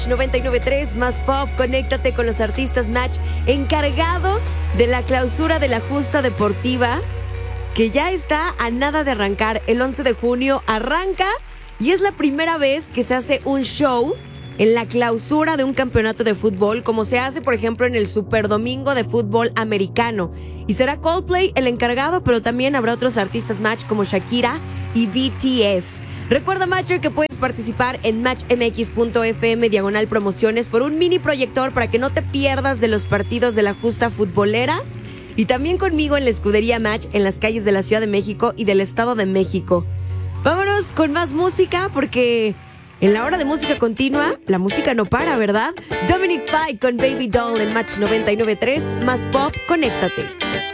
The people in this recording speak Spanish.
99.3 más pop, conéctate con los artistas Match encargados de la clausura de la justa deportiva que ya está a nada de arrancar. El 11 de junio arranca y es la primera vez que se hace un show en la clausura de un campeonato de fútbol, como se hace por ejemplo en el Super Domingo de fútbol americano, y será Coldplay el encargado, pero también habrá otros artistas Match como Shakira y BTS. Recuerda, Matcher, que puedes participar en matchmx.fm/promociones por un mini proyector para que no te pierdas de los partidos de la justa futbolera, y también conmigo en la escudería Match en las calles de la Ciudad de México y del Estado de México. Vámonos con más música, porque en la hora de música continua, la música no para, ¿verdad? Dominic Fike con Baby Doll en Match 99.3 más pop, conéctate.